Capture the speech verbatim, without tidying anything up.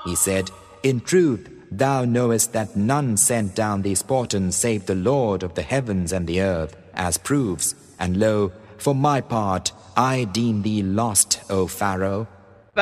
He said, In truth, thou knowest that none sent down these portents save the Lord of the heavens and the earth, as proofs, and lo, for my part, I deem thee lost, O Pharaoh.